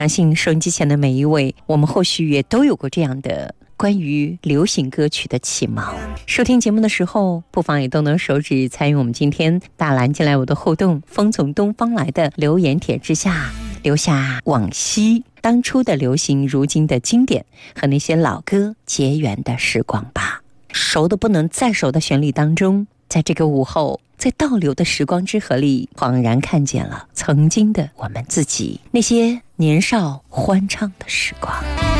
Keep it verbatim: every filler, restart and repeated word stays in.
相信收音机前的每一位，我们或许也都有过这样的关于流行歌曲的启蒙。收听节目的时候，不妨也都能手指参与我们今天大蓝进来我的互动，风从东方来的留言帖之下，留下往昔当初的流行，如今的经典和那些老歌结缘的时光吧。熟的不能再熟的旋律当中，在这个午后，在倒流的时光之河里，恍然看见了曾经的我们自己，那些年少欢畅的时光。